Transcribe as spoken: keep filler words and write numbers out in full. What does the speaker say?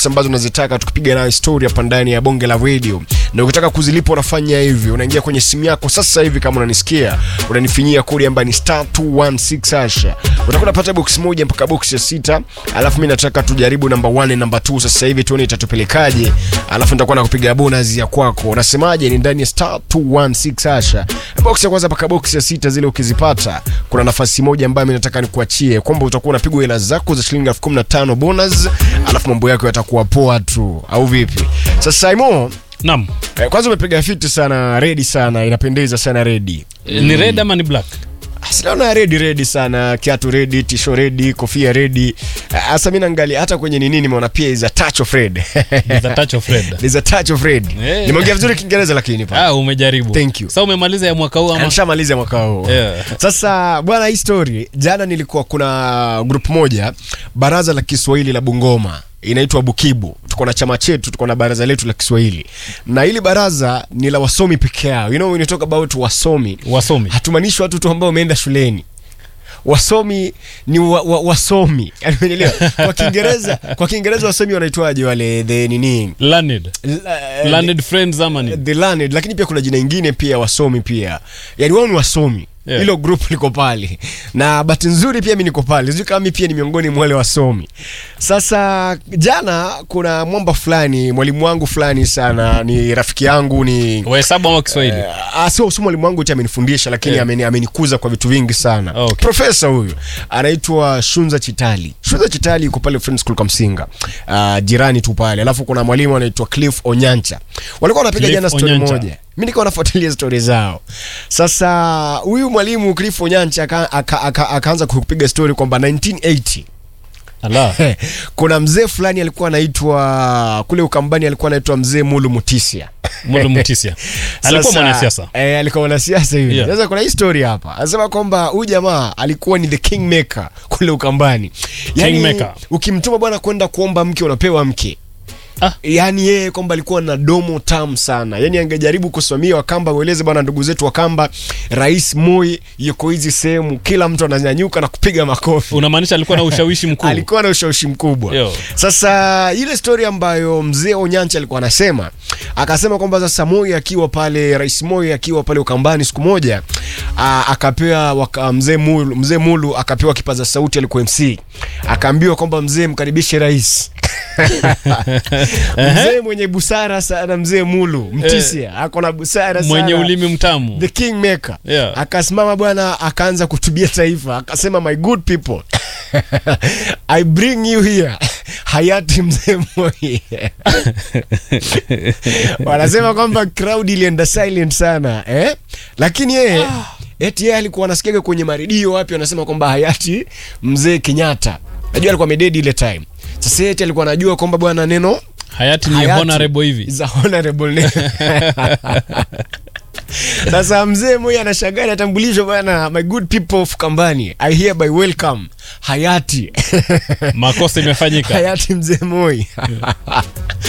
box ambazo unazitaka tukipiga nayo story hapa ndani ya Bonge la Radio. Na ukitaka kuzilipa unafanya hivi, unaingia kwenye simu yako sasa hivi kama unanisikia, unanifinyia kodi ambayo ni star two one six hash. Utakuwa unapata box moja mpaka box ya sita, alafu mimi nataka tujaribu number one na number two sasa hivi tuone itatupelekaje. Alafu nitakuwa nakupiga bonus ya kwako. Unasemaje? Ni ndani ya star two one six hash. Box ya kwanza mpaka box ya sita zile ukizipata, kuna nafasi moja ambayo mimi nataka nikuachie kwamba utakuwa unapigwa hela zako za shilingi elfu kumi na tano bonus, alafu mambo yako yatakuwa poa tu, au vipi? Sasa Imo, naam. Eh, kwanza umepiga fiti sana, ready sana, inapendeza sana ready. Mm. Ni red ama ni black? Sinaona ready ready sana, kiatu ready, t-shirt ready, kofia ready. Asa mimi naangalia hata kwenye nini nimeona pia is a touch of red. Is a touch of red. Is a touch of red. Yeah. Nimeongea vizuri Kiingereza lakini pa. Ah, umejaribu. Thank you. Sasa umemaliza ya mwaka huu ama? Nishamaliza mwaka huu. Yeah. Sasa bwana, hii story jana nilikuwa kuna group moja, baraza la Kiswahili la Bungoma, inaitwa Bukibu. Tuko na chama chetu, tuko na baraza letu la Kiswahili. Na hili baraza ni la wasomi peke yao. You know when you talk about wasomi, wasomi hatumaanishi watu tu ambao wameenda shuleni. Wasomi ni wa, wa, wasomi. Unaelewa? Kwa Kiingereza, kwa Kiingereza wasomi wanaitwaje wale the nini? Learned. Uh, learned friends ama ni? The learned, lakini pia kuna jina lingine pia wasomi pia. Yaani wao ni wasomi. Yeah. Hilo group liko pale. Na bahati nzuri pia mimi niko pale. Sijui kama mimi pia ni miongoni mwa wale wasomi. Sasa jana kuna mwamba fulani, mwalimu wangu fulani sana, ni rafiki yangu, ni wa hesabu ama Kiswahili. Uh, ah sio mwalimu wangu tu amenifundisha, lakini yeah, ameni amenikuza kwa vitu vingi sana. Okay. Profesa huyu anaitwa Shunza Chitali. Shunza Chitali yuko pale Friends School Kamsinga. Uh, jirani tu pale. Alafu kuna mwalimu anaitwa Cliff Onyancha. Walikuwa wanapiga jana story Onyancha moja. Mimi niko nafuatilia story zao. Sasa huyu mwalimu Cliff Onyancha akaanza aka, aka, aka kupiga story kwamba nineteen eighty Allah. Kuna mzee fulani alikuwa anaitwa kule Ukambani, alikuwa anaitwa mzee Mulu Mutisia. Mulu Mutisia. Alikuwa mwanasiasa. Eh, alikuwa mwanasiasa hivi. Yeah. Sasa kuna hii story hapa. Anasema kwamba huyu jamaa alikuwa ni the kingmaker kule Ukambani. Yaani Kingmaker. Ukimtuma bwana kwenda kuomba mke unapewa mke. Ah. Yaani yeye kwamba alikuwa na domo tamu sana. Yaani angejaribu kusimamia Wakamba, ueleze bwana ndugu zetu Wakamba, Rais Moi yuko hizi sehemu, kila mtu ananyanyuka na kupiga makofi. Unamaanisha alikuwa na ushawishi mkubwa. Alikuwa na ushawishi mkubwa. Yo. Sasa ile story ambayo mzee Onyancha alikuwa anasema, akasema kwamba sasa Moi akiwa pale, Rais Moi akiwa pale Ukambani siku moja, aa, akapewa mzee Mulu, mzee Mulu akapewa kipaza sauti, alikuwa M C. Akaambiwa kwamba mzee mkaribishe rais. Mzee mwenye busara sana, mzee Mulu Mtisia, ako na busara sana, mwenye ulimi mtamu, the kingmaker. Yeah. Akasimama bwana, akaanza kutubia taifa, akasema my good people, I bring you here hayati mzee Moi. Wanasema kwamba crowd ilienda silent sana, eh? Lakini yeye ah, eti yeye alikuwa anasikia kwenye maredio wapi wanasema kwamba hayati mzee Kenyatta. Najua alikuwa amededi ile time. Sasa yeye alikuwa anajua kwamba bwana neno hayati ni honorable hivi. Is a honorable name. Sasa mzee Moi anashangaa atambulishwa bwana, my good people of Kambani, I hereby welcome hayati. Makosa imefanyika. Hayati mzee Moi.